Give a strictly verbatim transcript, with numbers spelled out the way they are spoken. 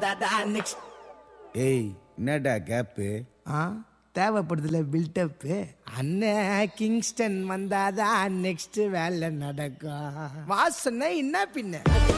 வந்தாதான் நெக்ஸ்ட். ஏய் என்னடா கேப்பு? ஆ தேவைப்படுதுல பில்டப்பு. அண்ணன் கிங்ஸ்டன் வந்தாதான் நெக்ஸ்ட் வேலை நடக்கும். வாசனை என்ன பின்ன